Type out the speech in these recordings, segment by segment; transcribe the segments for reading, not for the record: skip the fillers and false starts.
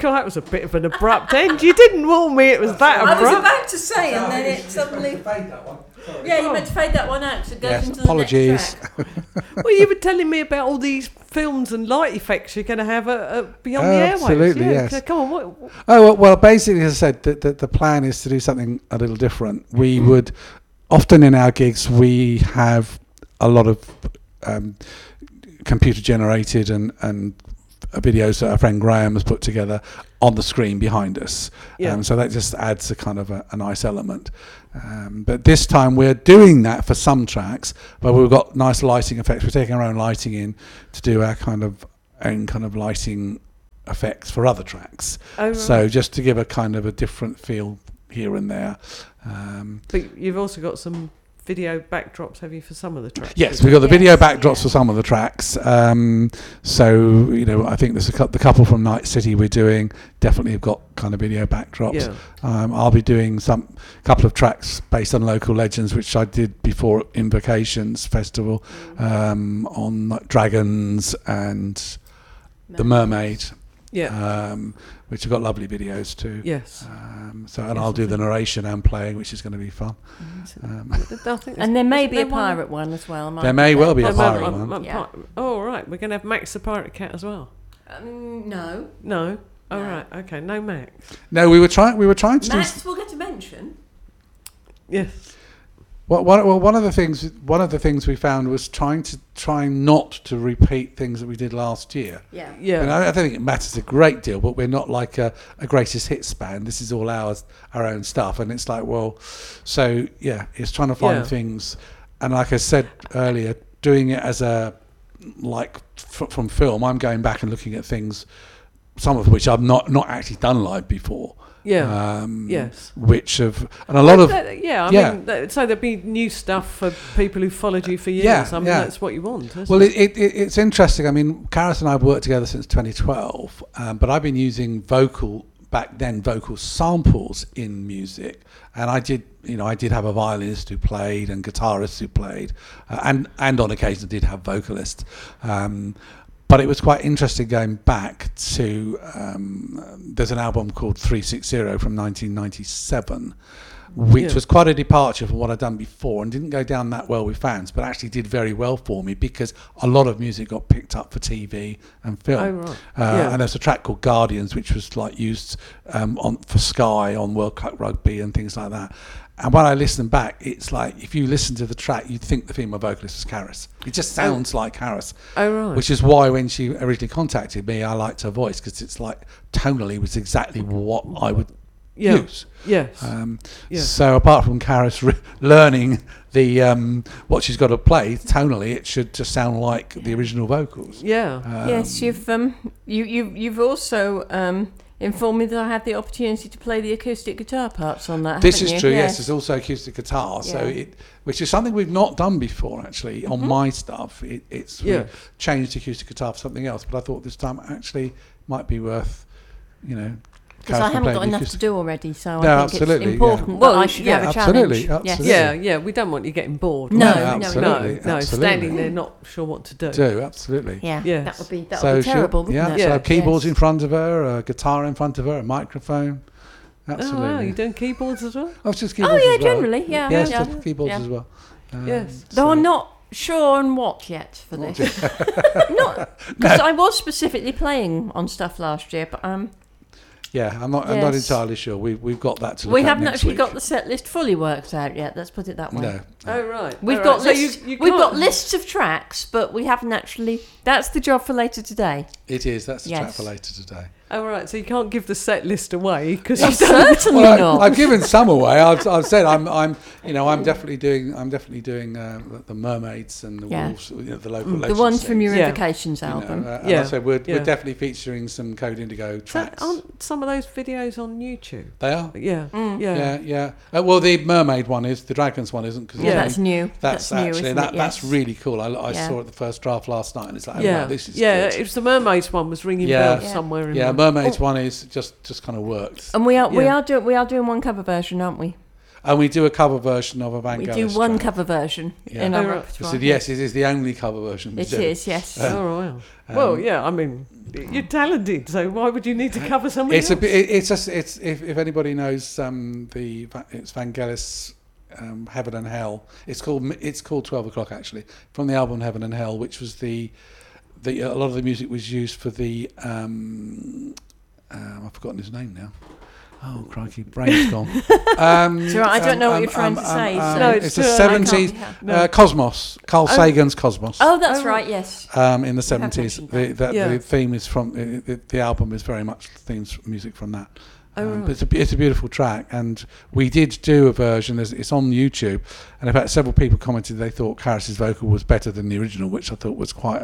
God, that was a bit of an abrupt end. You didn't warn me it was that I was abrupt. about to say, and then it suddenly. Yeah, you meant to fade that one out, so it goes into the apologies. next track. Well, you were telling me about all these films and light effects you're going to have beyond the airwaves. Absolutely, Yeah, yes. Come on. What? Oh, well, basically, as I said, the plan is to do something a little different. We would, often in our gigs, we have a lot of computer generated and videos that our friend Graham has put together on the screen behind us. Yeah. So that just adds a kind of a nice element. But this time we're doing that for some tracks, but we've got nice lighting effects. We're taking our own lighting in to do our own kind of lighting effects for other tracks. Oh, right. So just to give a kind of a different feel here and there. But you've also got some video backdrops, have you, for some of the tracks? Yes, we've got the video backdrops yeah. for some of the tracks. So, I think there's the couple from Night City we're doing definitely have got kind of video backdrops. Yeah. I'll be doing couple of tracks based on local legends, which I did before Invocations Festival, on like Dragons and The Mermaid. Yeah. Which have got lovely videos too. Yes. I'll do the narration and playing, which is going to be fun. And there may be a pirate one as well. There may well be a pirate one. Oh, right. We're going to have Max the Pirate Cat as well. No. No. Oh, No. right. Okay. No Max. No, we were trying to do. Max will get a mention. Yes. Well, one of the things we found was trying not to repeat things that we did last year. Yeah. Yeah. And I don't think it matters a great deal, but we're not like a greatest hits band. This is all our own stuff, and it's like, so yeah, it's trying to find things. And like I said earlier, doing it as from film, I'm going back and looking at things, some of which I've not actually done live before. Yeah. Yes. Which have, and a lot of I mean, so there'd be new stuff for people who followed you for years. That's what you want. Isn't Well, it? it's interesting. I mean, Karis and I have worked together since 2012, but I've been using vocal samples in music, and I did have a violinist who played and guitarists who played, and on occasion did have vocalists. But it was quite interesting going back to, there's an album called 360 from 1997, which was quite a departure from what I'd done before and didn't go down that well with fans, but actually did very well for me because a lot of music got picked up for TV and film. Oh, right. And there's a track called Guardians, which was like used for Sky on World Cup Rugby and things like that. And when I listen back, it's like, if you listen to the track, you'd think the female vocalist was Karis. It just sounds like Karis. Oh, right. Which is why when she originally contacted me, I liked her voice, because it's like, tonally was exactly what I would use. Yes. So apart from Karis learning the what she's got to play, tonally it should just sound like the original vocals. Yeah. Yes, you've also informed me that I had the opportunity to play the acoustic guitar parts on that. This is you? true. Yes, there's also acoustic guitar. So which is something we've not done before actually on my stuff. It's changed acoustic guitar for something else, but I thought this time actually might be worth, because I haven't got enough to do already, so I think it's important that I should have a challenge. Absolutely. Yes. We don't want you getting bored. No, absolutely. Standing there not sure what to do. Absolutely. Yeah, Yes. that would be terrible, wouldn't it? So keyboards in front of her, a guitar in front of her, a microphone. Absolutely. Oh, wow, you're doing keyboards as well? Oh, it's just keyboards as well. Generally, Yes, just keyboards as well. Yes. Though I'm not sure on what yet for this. Because I was specifically playing on stuff last year, but I'm not entirely sure. We've got that to look we at haven't next actually week. got the set list fully worked out yet. Let's put it that way. No. Oh, right. We've got lists. We've got lists of tracks, but we haven't actually. That's the job for later today. It is. That's the track for later today. Oh, right. So you can't give the set list away because Certainly not. I've given some away. I've said I'm definitely doing the Mermaids and the Wolves, the local legends. The ones from your Yeah. Invocations album. And I said we're definitely featuring some Code Indigo tracks. Aren't some of those videos on YouTube? They are. Yeah. Well, the Mermaid one is. The Dragons one isn't. Cause That's new. That's new, actually isn't it? that's Yes. really cool. I saw it the first draft last night, and it's like, wow, this is it good. was the Mermaids one was ringing bells somewhere. In Mermaids one is just kind of worked. And we are doing one cover version, aren't we? And we do a cover version of a Vangelis. We do one track. cover version Yeah. in our right. repertoire. So yes, it is the only cover version. we It do. is, yes. Oh, wow. Well, yeah, I mean, you're talented, so why would you need to cover somebody It's else? a bit. It's just. It's if anybody knows it's Vangelis. Heaven and Hell. It's called 12 O'Clock actually, from the album Heaven and Hell, which was a lot of the music was used for the I've forgotten his name now. Oh crikey, brain's gone. It's all right, I don't know what you're trying to say. So No, it's the too early. 70s. No. Cosmos. Carl Sagan's Cosmos. Oh, that's right. Yes. In the 70s, mentioned that. the theme is from the album is very much themes music from that. Oh, right. But it's a beautiful track, and we did do a version. It's on YouTube, and in fact, several people commented they thought Karis's vocal was better than the original, which I thought was quite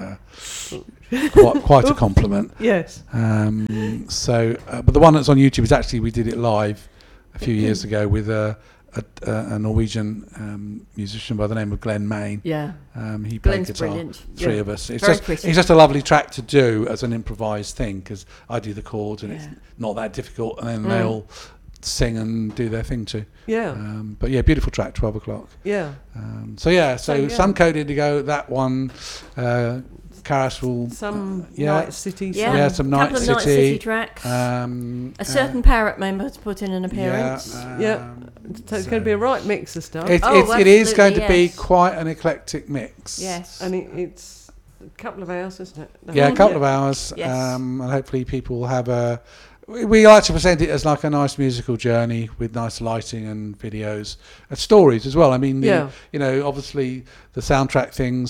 a compliment. Yes. But the one that's on YouTube is actually we did it live a few years ago with a Norwegian musician by the name of Glenn Main. Yeah. He played Glenn's guitar. brilliant. Three Yeah. of us. It's Very pretty. just a lovely track to do as an improvised thing because I do the chords and it's not that difficult, and then they all sing and do their thing too. Yeah. But yeah, beautiful track, 12 O'Clock. Yeah. So Some Code Indigo, that one. Karis will Some yeah. Night City. Yeah. some Couple Night of City. Night City tracks. A certain Parrot member to put in an appearance. Yeah. So it's going to be a right mix of stuff. It is going to absolutely, be yes. quite an eclectic mix. Yes. And it's a couple of hours, isn't it? Yeah, a couple of hours. Yes. And hopefully people will have a... We like to present it as like a nice musical journey with nice lighting and videos and stories as well. I mean, obviously the soundtrack things,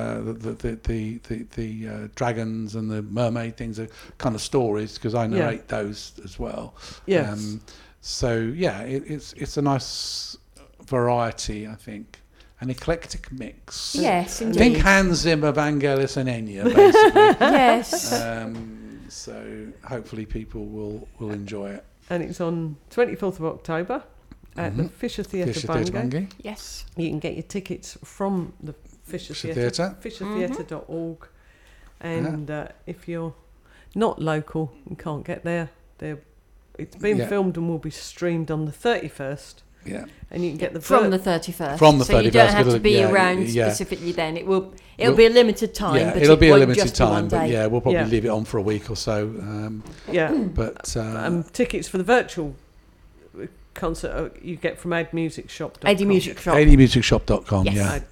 the dragons and the mermaid things are kind of stories because I narrate those as well. Yes. It's a nice variety, I think. An eclectic mix. Yes, indeed. Think Hans Zimmer, Vangelis and Enya, basically. Yes. So hopefully people will enjoy it. And it's on 24th of October at the Fisher Theatre Bungay. Yes. You can get your tickets from the Fisher Fisher Theatre, Theatre. fishertheatre.org. And if you're not local and can't get there, it's been filmed and will be streamed on the 31st. Yeah. And you can get from the 31st. From the 31st. So you don't have to be around specifically then. It'll be a limited time. Yeah, but it'll be a won't limited just be one time, but day. we'll probably leave it on for a week or so. But tickets for the virtual concert you get from admusicshop.com. admusicshop.com. Yes.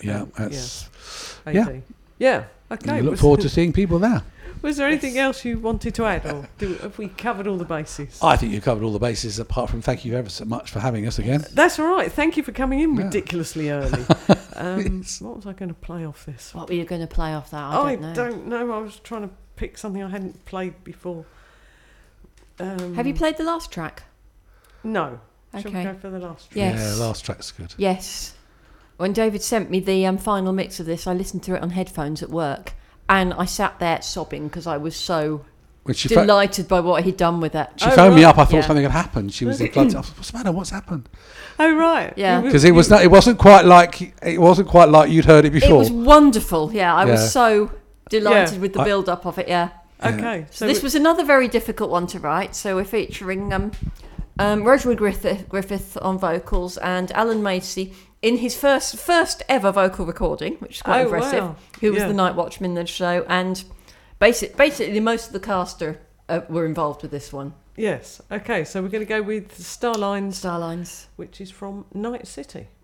Yeah. Okay. We look forward to seeing people there. Was there anything else you wanted to add, or have we covered all the bases? I think you covered all the bases, apart from thank you ever so much for having us again. That's all right. Thank you for coming in ridiculously early. What was I going to play off this? What were you going to play off that? I don't know. I was trying to pick something I hadn't played before. Have you played the last track? No. Okay. Shall we go for the last track? Yes. Yeah, last track's good. Yes. When David sent me the final mix of this, I listened to it on headphones at work. And I sat there sobbing because I was so delighted by what he'd done with it. She phoned me up. I thought something had happened. She was in blood. What's the matter? What's happened? Oh right. Yeah. Because it wasn't quite like you'd heard it before. It was wonderful. Yeah, I was so delighted with the build up of it. Yeah. Okay. So this was another very difficult one to write. So we're featuring Roger Griffith on vocals and Alan Macy in his first ever vocal recording, which is quite impressive. Wow. Who was the night watchman in the show, and basically most of the cast were involved with this one. Yes. Okay. So we're going to go with Starlines, Starlines, which is from Night City.